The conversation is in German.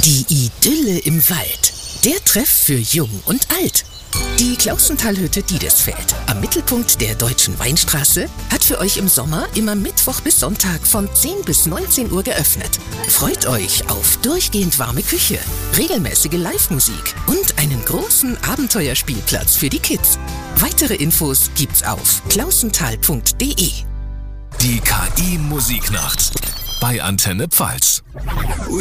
Die Idylle im Wald. Der Treff für Jung und Alt. Die Klausentalhütte Diedesfeld am Mittelpunkt der Deutschen Weinstraße hat für euch im Sommer immer Mittwoch bis Sonntag von 10 bis 19 Uhr geöffnet. Freut euch auf durchgehend warme Küche, regelmäßige Live-Musik und einen großen Abenteuerspielplatz für die Kids. Weitere Infos gibt's auf klausental.de. Die KI Musiknacht bei Antenne Pfalz.